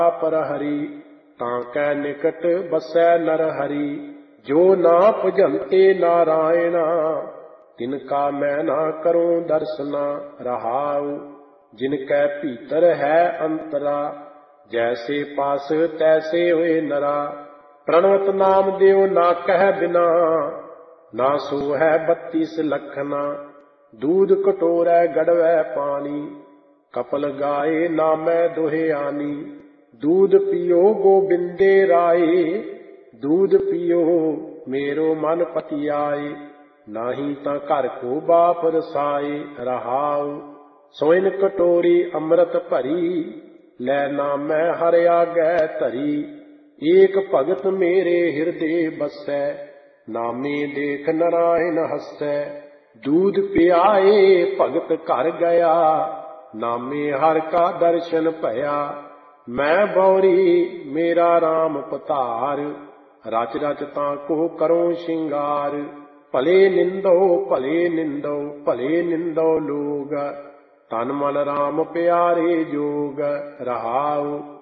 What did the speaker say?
पर हरि ताकै निकट बसै नर हरि। जो ना भजन्ते नारायणा तिनका मैं ना करूं दर्शना। रहाउ जिनकै भीतर है अंतरा जैसे पास तैसे होए नरा। प्रणवत नाम देव ना कह बिना ना सो है 32 लखना। दूध कटोरै गड़वै पानी कपल गाए नामै दोहे आनी। दूध पियो गोबिंदे राए दूध पियो मेरो मन पतियाए। नाही तां घर को बाप रसाए। रहाउ सोइन कटोरी अमृत भरी लै नामै हर आगै धरी। एक भगत मेरे हृदय बसै नामे देख नारायण हसै। दूध पियाए भगत घर गया नामे हर का दर्शन भया। मैं बौरी मेरा राम पतार रच रच ताको करो श्रृंगार। भले निंदो भले निंदो लोग तन मन राम प्यारे जोग। रहाउ